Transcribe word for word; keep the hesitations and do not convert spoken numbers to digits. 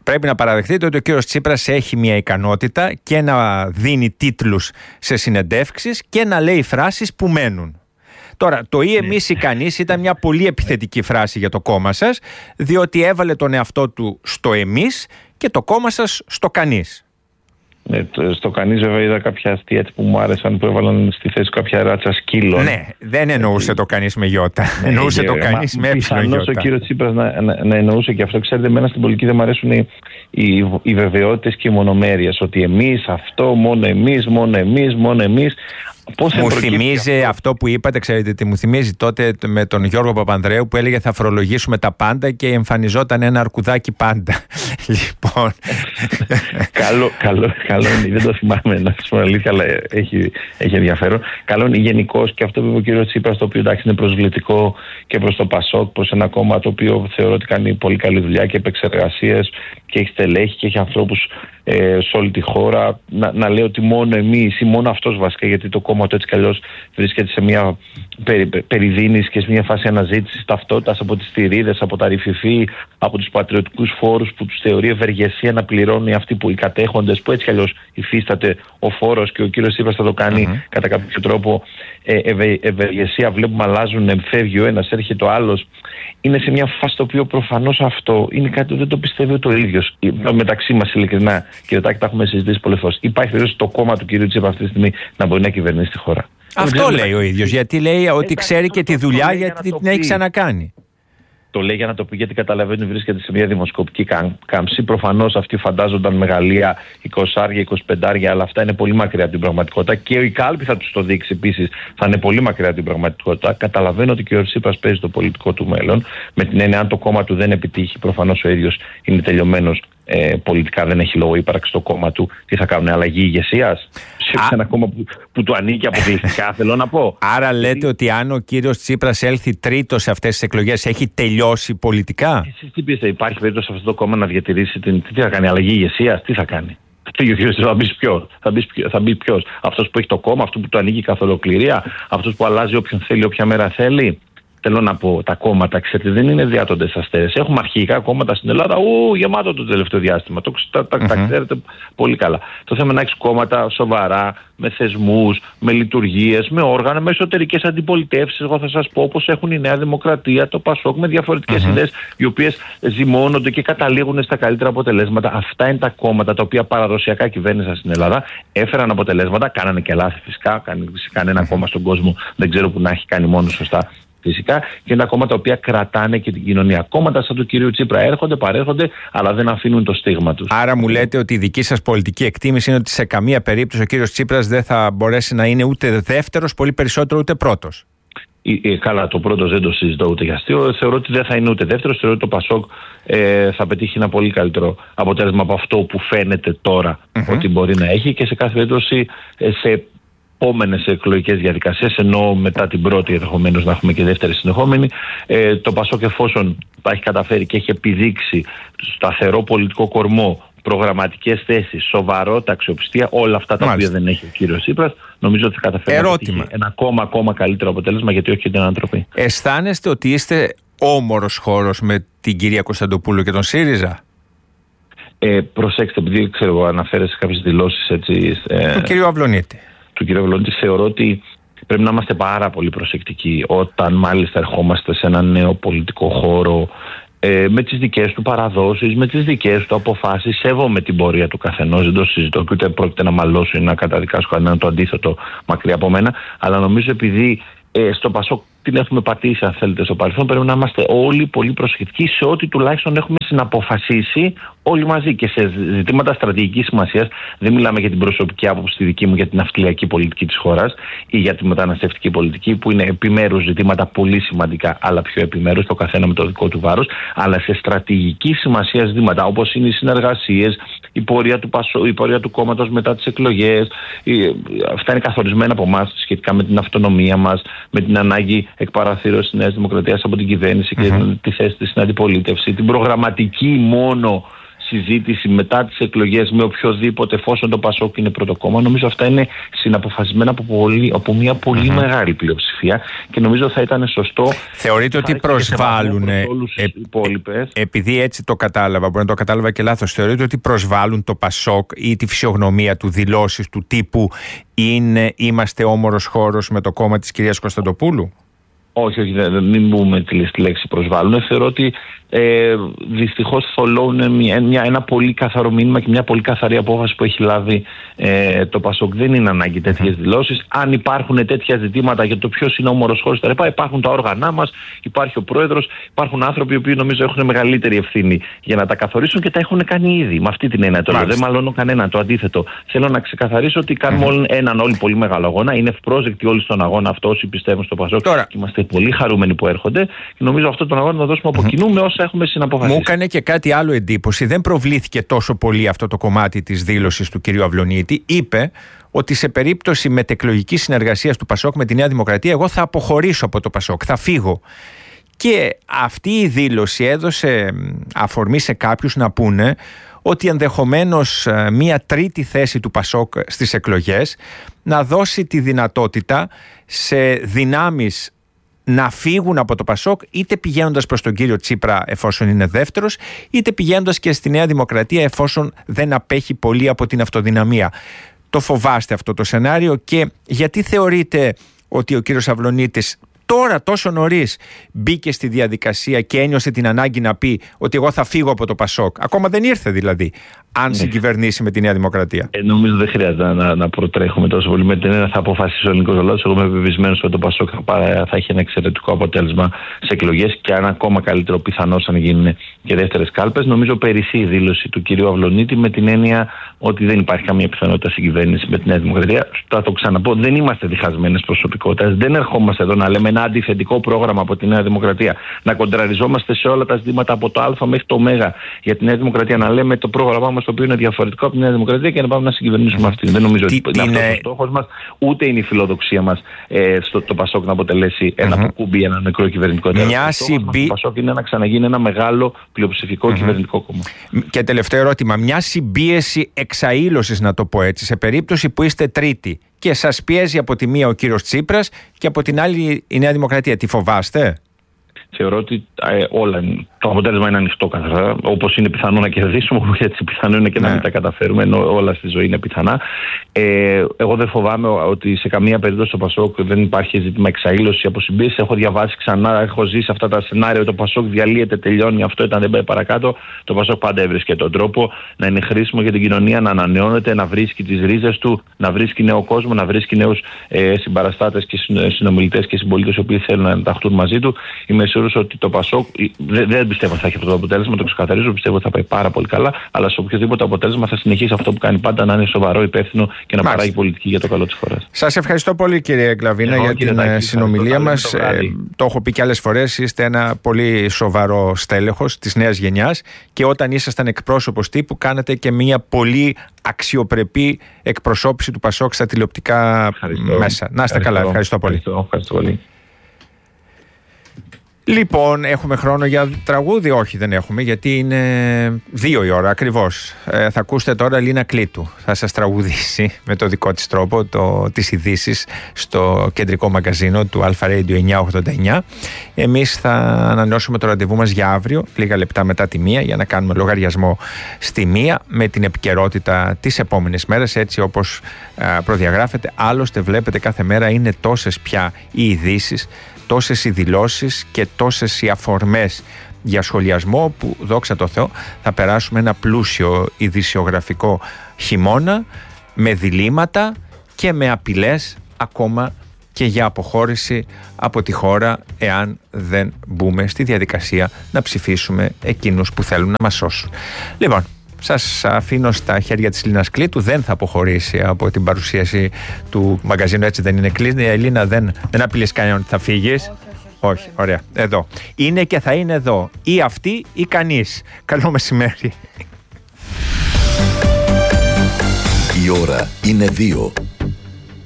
πρέπει να παραδεχτείτε ότι ο κύριος Τσίπρας έχει μια ικανότητα και να δίνει τίτλους σε συνεντεύξεις και να λέει φράσεις που μένουν. Τώρα, το ή εμείς ή κανείς ήταν μια πολύ επιθετική φράση για το κόμμα σας, διότι έβαλε τον εαυτό του στο εμείς και το κόμμα σας στο κανείς. Ναι, στο κανείς βέβαια είδα κάποια αστεία που μου άρεσαν, που έβαλαν στη θέση κάποια ράτσα σκύλων. Ναι, δεν εννοούσε το κανείς με γιώτα. Ναι, εννοούσε το κανείς με έψιλον γιώτα. Πιθανώς ο κύριος Τσίπρας να, να, να εννοούσε και αυτό. Ξέρετε, εμένα στην πολιτική δεν μου αρέσουν οι, οι, οι βεβαιότητες και οι μονομέρειες. Ότι εμείς αυτό, μόνο εμείς, μόνο εμείς, μόνο εμείς. Πώς μου θυμίζει αυτό? αυτό που είπατε, ξέρετε τι μου θυμίζει τότε με τον Γιώργο Παπανδρέου που έλεγε θα φορολογήσουμε τα πάντα και εμφανιζόταν ένα αρκουδάκι πάντα. Λοιπόν. καλό, καλό, καλό είναι, δεν το θυμάμαι να σας πω αλήθεια, αλλά έχει, έχει ενδιαφέρον. Καλό είναι γενικώς και αυτό που είπε ο κύριος Τσίπρας, το οποίο εντάξει είναι προσβλητικό και προς το Πασόκ, προς ένα κόμμα το οποίο θεωρώ ότι κάνει πολύ καλή δουλειά και επεξεργασίες και έχει στελέχη και έχει ανθρώπους ε, σε όλη τη χώρα. Να, να λέω ότι μόνο εμείς ή μόνο αυτός βασικά, γιατί το κόμμα του έτσι κι αλλιώς βρίσκεται σε μια περι, περιδίνηση και σε μια φάση αναζήτησης ταυτότητας από τις θηρίδες, από τα ρηφιφή, από τους πατριωτικούς φόρους που τους θεωρεί ευεργεσία να πληρώνει αυτοί που οι κατέχοντες, που έτσι κι αλλιώς υφίσταται ο φόρος και ο κύριος Τσίπρας θα το κάνει mm-hmm. κατά κάποιο τρόπο ε, ευε, ευεργεσία. Βλέπουμε αλλάζουν, φεύγει ο ένας, έρχεται ο άλλος. Είναι σε μια φάση το οποίο προφανώς αυτό είναι κάτι που δεν το πιστεύει ούτε ο ίδιος. Μεταξύ μας, ειλικρινά, κύριε Τάκη, τα έχουμε συζητήσει πολλές φορές. Υπάρχει περίπτωση το κόμμα του κυρίου Τσίπρα αυτή τη στιγμή να μπορεί να κυβερνήσει τη χώρα. Αυτό λέει ο ίδιος, γιατί λέει ότι ξέρει και τη δουλειά γιατί την έχει ξανακάνει. Το λέει για να το πει, γιατί καταλαβαίνει ότι βρίσκεται σε μια δημοσκοπική κάμψη. Προφανώς αυτοί φαντάζονταν μεγαλεία, είκοσι, είκοσι πέντε, αλλά αυτά είναι πολύ μακριά από την πραγματικότητα. Και η κάλπη θα τους το δείξει επίσης, θα είναι πολύ μακριά από την πραγματικότητα. Καταλαβαίνω ότι και ο Τσίπρας παίζει το πολιτικό του μέλλον. Με την έννοια, αν το κόμμα του δεν επιτύχει, προφανώς ο ίδιος είναι τελειωμένος. Ε, πολιτικά δεν έχει λόγο ύπαρξη στο κόμμα του. Τι θα κάνουν, αλλαγή ηγεσίας σε ένα κόμμα που, που του ανήκει αποκλειστικά, θέλω να πω. Άρα λέτε ότι αν ο κύριος Τσίπρας έλθει τρίτος σε αυτές τις εκλογές, έχει τελειώσει πολιτικά. Εσείς τι πείτε, υπάρχει περίπτωση σε αυτό το κόμμα να διατηρήσει την. Τι θα κάνει, αλλαγή ηγεσίας, τι θα κάνει. Τι, ο κύριος θα μπει ποιος, θα μπει, θα μπει ποιος, αυτός που έχει το κόμμα, αυτό που του ανήκει καθ' ολοκληρία, αυτός που αλλάζει όποιον θέλει, όποια μέρα θέλει. Θέλω να πω, τα κόμματα, ξέρετε, δεν είναι διάτοντες αστέρες. Έχουμε αρχικά κόμματα στην Ελλάδα, ου, γεμάτο το τελευταίο διάστημα. Το, τα, τα, mm-hmm. τα ξέρετε πολύ καλά. Το θέμα είναι να έχεις κόμματα σοβαρά, με θεσμούς, με λειτουργίες, με όργανα, με εσωτερικές αντιπολιτεύσεις. Εγώ θα σας πω, όπως έχουν η Νέα Δημοκρατία, το Πασόκ, με διαφορετικές mm-hmm. ιδέες, οι οποίες ζυμώνονται και καταλήγουν στα καλύτερα αποτελέσματα. Αυτά είναι τα κόμματα τα οποία παραδοσιακά κυβέρνησαν στην Ελλάδα, έφεραν αποτελέσματα, κάνανε και λάθη φυσικά. Κανένα mm-hmm. κόμμα στον κόσμο δεν ξέρω που να έχει κάνει μόνο σωστά. Φυσικά, και είναι τα κόμματα τα οποία κρατάνε και την κοινωνία. Κόμματα σαν του κυρίου Τσίπρα έρχονται, παρέρχονται, αλλά δεν αφήνουν το στίγμα τους. Άρα μου λέτε ότι η δική σας πολιτική εκτίμηση είναι ότι σε καμία περίπτωση ο κύριος Τσίπρας δεν θα μπορέσει να είναι ούτε δεύτερος, πολύ περισσότερο ούτε πρώτος. Ε, ε, καλά, το πρώτος δεν το συζητώ ούτε για αστείο. Θεωρώ ότι δεν θα είναι ούτε δεύτερος. Θεωρώ ότι το Πασόκ ε, θα πετύχει ένα πολύ καλύτερο αποτέλεσμα από αυτό που φαίνεται τώρα mm-hmm. ότι μπορεί να έχει, και σε κάθε περίπτωση ε, σε επόμενες εκλογικές διαδικασίες, ενώ μετά την πρώτη ενδεχομένως να έχουμε και δεύτερη συνεχόμενη, ε, το Πασόκ, εφόσον τα έχει καταφέρει και έχει επιδείξει σταθερό πολιτικό κορμό, προγραμματικές θέσεις, σοβαρότητα, αξιοπιστία, όλα αυτά τα Μάλιστα. οποία δεν έχει ο κύριος Τσίπρας, νομίζω ότι θα καταφέρει Ερώτημα. να πετύχει ένα ακόμα, ακόμα καλύτερο αποτέλεσμα, γιατί όχι και την ανατροπή. Αισθάνεστε ότι είστε όμορος χώρος με την κυρία Κωνσταντοπούλου και τον ΣΥΡΙΖΑ? Ε, προσέξτε, επειδή ξέρω, αναφέρεσαι σε κάποιες δηλώσεις έτσι. Ε, του κυρίου Αυλονίτη. Του κ. Αυλονίτη, θεωρώ ότι πρέπει να είμαστε πάρα πολύ προσεκτικοί όταν μάλιστα ερχόμαστε σε ένα νέο πολιτικό χώρο, ε, με τις δικές του παραδόσεις, με τις δικές του αποφάσεις. Σέβομαι την πορεία του καθενός, δεν το συζητώ και ούτε πρόκειται να μαλώσω ή να καταδικάσω κανέναν, το αντίθετο μακριά από μένα. Αλλά νομίζω επειδή ε, στο Πασόκ την έχουμε πατήσει, αν θέλετε, στο παρελθόν, πρέπει να είμαστε όλοι πολύ προσεκτικοί σε ό,τι τουλάχιστον έχουμε συναποφασίσει όλοι μαζί, και σε ζητήματα στρατηγικής σημασίας. Δεν μιλάμε για την προσωπική άποψη τη δική μου για την ναυτιλιακή πολιτική της χώρας ή για τη μεταναστευτική πολιτική, που είναι επιμέρους ζητήματα πολύ σημαντικά, αλλά πιο επιμέρους, το καθένα με το δικό του βάρος, αλλά σε στρατηγική σημασία ζητήματα, όπως είναι οι συνεργασίες, η πορεία του, Πασο, η πορεία του κόμματος μετά τις εκλογές. Η, αυτά είναι καθορισμένα από εμάς σχετικά με την αυτονομία μας, με την ανάγκη εκπαραθύρωσης της Νέας Δημοκρατίας από την κυβέρνηση mm-hmm. και τη θέση της στην αντιπολίτευση, την προγραμματική μόνο συζήτηση μετά τις εκλογές με οποιοδήποτε, εφόσον το Πασόκ είναι πρώτο κόμμα. Νομίζω αυτά είναι συναποφασισμένα από, πολύ, από μια πολύ mm-hmm. μεγάλη πλειοψηφία και νομίζω θα ήταν σωστό. Θεωρείτε ότι προσβάλλουν, ε, ε, επειδή έτσι το κατάλαβα, μπορεί να το κατάλαβα και λάθος, θεωρείτε ότι προσβάλλουν το Πασόκ ή τη φυσιογνωμία του, δηλώσεις του τύπου είναι, είμαστε όμορος χώρος με το κόμμα της κυρίας Κωνσταντοπούλου? Όχι, όχι, δεν, μην πούμε τη λέξη προσβάλλουν. Θεωρώ ότι ε, δυστυχώς θολώνουν μια, μια, ένα πολύ καθαρό μήνυμα και μια πολύ καθαρή απόφαση που έχει λάβει ε, το Πασόκ. Δεν είναι ανάγκη τέτοιες δηλώσεις. Αν υπάρχουν τέτοια ζητήματα για το ποιος είναι ο όμορος χώρος, υπάρχουν τα όργανά μας, υπάρχει ο πρόεδρος, υπάρχουν άνθρωποι οι οποίοι νομίζω έχουν μεγαλύτερη ευθύνη για να τα καθορίσουν και τα έχουν κάνει ήδη. Με αυτή την έννοια τώρα. Δεν μαλώνω κανένα. Το αντίθετο. Θέλω να ξεκαθαρίσω ότι κάνουμε mm-hmm. έναν όλοι πολύ μεγάλο αγώνα. Είναι ευπρόσδεκτοι όλοι στον αγώνα αυτό όσοι πιστεύουν στο Πασόκ. Τώρα. Και είμαστε πολύ χαρούμενοι που έρχονται και νομίζω αυτό τον αγώνα να δώσουμε από κοινού με όσα έχουμε συναποφασίσει. Μου έκανε και κάτι άλλο εντύπωση. Δεν προβλήθηκε τόσο πολύ αυτό το κομμάτι της δήλωσης του κυρίου Αυλωνίτη. Είπε ότι σε περίπτωση μετεκλογικής συνεργασίας του Πασόκ με τη Νέα Δημοκρατία, εγώ θα αποχωρήσω από το Πασόκ, θα φύγω. Και αυτή η δήλωση έδωσε αφορμή σε κάποιους να πούνε ότι ενδεχομένως μία τρίτη θέση του Πασόκ στις εκλογές να δώσει τη δυνατότητα σε δυνάμεις να φύγουν από το Πασόκ, είτε πηγαίνοντας προς τον κύριο Τσίπρα εφόσον είναι δεύτερος, είτε πηγαίνοντας και στη Νέα Δημοκρατία εφόσον δεν απέχει πολύ από την αυτοδυναμία. Το φοβάστε αυτό το σενάριο και γιατί θεωρείτε ότι ο κύριος Αυλωνίτης τώρα τόσο νωρίς μπήκε στη διαδικασία και ένιωσε την ανάγκη να πει ότι εγώ θα φύγω από το Πασόκ? Ακόμα δεν ήρθε δηλαδή, αν συγκυβερνήσει με τη Νέα Δημοκρατία. Ε, νομίζω δεν χρειάζεται να, να προτρέχουμε τόσο πολύ. Με την έννοια θα αποφασίσει ο ελληνικός λαός. Εγώ είμαι πεπισμένος ότι το Πασόκ θα, θα έχει ένα εξαιρετικό αποτέλεσμα σε εκλογές και ένα ακόμα καλύτερο πιθανώς αν γίνουν και δεύτερες κάλπες. Νομίζω περισσεί η δήλωση του κυρίου Αυλωνίτη με την έννοια ότι δεν υπάρχει καμία πιθανότητα συγκυβέρνηση με τη Νέα Δημοκρατία. Θα το ξαναπώ, δεν είμαστε διχασμένες προσωπικότητες. Δεν ερχόμαστε εδώ να λέμε ένα αντιθετικό πρόγραμμα από τη Νέα Δημοκρατία. Να κοντραριζόμαστε σε όλα τα ζητήματα από το Α μέχρι το Ω για τη Νέα Δημοκρατία. Να λέμε το πρόγραμμά μας το οποίο είναι διαφορετικό από τη Νέα Δημοκρατία και να πάμε να συγκυβερνήσουμε αυτή. Δεν νομίζω ότι είναι αυτό ο στόχος μας, ούτε είναι η φιλοδοξία μας ε, στο το Πασόκ να αποτελέσει ένα mm-hmm. κουμπί, ένα νεκρό κυβερνητικό τέρμα. Μια συμπί... Το Πασόκ είναι να ξαναγίνει ένα μεγάλο πλειοψηφικό mm-hmm. κυβερνητικό κόμμα. Και τελευταίο ερώτημα. Μια συμπίεση εξαήλωσης, να το πω έτσι, σε περίπτωση που είστε τρίτη και σας πιέζει από τη μία ο κύριος Τσίπρας και από την άλλη η Νέα Δημοκρατία, τη φοβάστε? Θεωρώ ότι ε, όλα, το αποτέλεσμα είναι ανοιχτό καθαρά. Όπως είναι πιθανό να κερδίσουμε, έτσι πιθανό είναι και ναι. να μην τα καταφέρουμε, ενώ όλα στη ζωή είναι πιθανά. Ε, εγώ δεν φοβάμαι ότι σε καμία περίπτωση στο Πασόκ δεν υπάρχει ζήτημα εξαήλωση από συμπίεση. Έχω διαβάσει ξανά, έχω ζήσει αυτά τα σενάρια. Το Πασόκ διαλύεται, τελειώνει. Αυτό ήταν, δεν πάει παρακάτω. Το Πασόκ πάντα έβρισκε τον τρόπο να είναι χρήσιμο για την κοινωνία, να ανανεώνεται, να βρίσκει τις ρίζες του, να βρίσκει νέο κόσμο, να βρίσκει νέους ε, συμπαραστάτες και συνομιλητές και συμπολίτες οι οποίοι θέλουν να ενταχθούν μαζί του. Είμαι σίγουρος ότι το Πασόκ δεν, δεν πιστεύω θα έχει αυτό το αποτέλεσμα, το ξεκαθαρίζω, πιστεύω ότι θα πάει πάρα πολύ καλά, αλλά σε οποιοδήποτε αποτέλεσμα θα συνεχίσει αυτό που κάνει πάντα, να είναι σοβαρό, υπεύθυνο και να Μάλιστα. παράγει πολιτική για το καλό της χώρας. Σας ευχαριστώ πολύ, κύριε Γκλαβίνα, για την Τάκη, συνομιλία μας. Το, ε, το έχω πει και άλλες φορές, είστε ένα πολύ σοβαρό στέλεχος της νέας γενιάς και όταν ήσασταν εκπρόσωπος τύπου, κάνατε και μια πολύ αξιοπρεπή εκπροσώπηση του Πασόκ στα τηλεοπτικά ευχαριστώ. μέσα. Να είστε καλά, ευχαριστώ πολύ. Ευχαριστώ, ευχαριστώ πολύ. Λοιπόν, έχουμε χρόνο για τραγούδι? Όχι, δεν έχουμε, γιατί είναι δύο η ώρα ακριβώς. Ε, θα ακούσετε τώρα Λίνα Κλήτου. Θα σας τραγουδήσει με το δικό της τρόπο το, τις ειδήσεις στο κεντρικό μαγκαζίνο του Alpha Radio εννιακόσια ογδόντα εννιά. Εμείς θα ανανεώσουμε το ραντεβού μας για αύριο, λίγα λεπτά μετά τη μία, για να κάνουμε λογαριασμό στη μία με την επικαιρότητα της επόμενης μέρας, έτσι όπως α, προδιαγράφεται. Άλλωστε, βλέπετε, κάθε μέρα είναι τόσες πια οι ειδήσεις, τόσες οι δηλώσεις και τόσες οι αφορμές για σχολιασμό που, δόξα τω Θεώ, θα περάσουμε ένα πλούσιο ειδησιογραφικό χειμώνα με διλήμματα και με απειλές ακόμα και για αποχώρηση από τη χώρα εάν δεν μπούμε στη διαδικασία να ψηφίσουμε εκείνους που θέλουν να μας σώσουν. Λοιπόν, σας αφήνω στα χέρια της Λίνας Κλήτου. Δεν θα αποχωρήσει από την παρουσίαση του μαγκαζίνου, έτσι δεν είναι? Κλείνει. Ελίνα, δεν, δεν απειλείς κανέναν ότι θα φύγεις? Όχι, όχι, ωραία. Εδώ. Είναι και θα είναι εδώ. Ή αυτή ή κανείς. Καλό μεσημέρι. Η ώρα είναι δύο.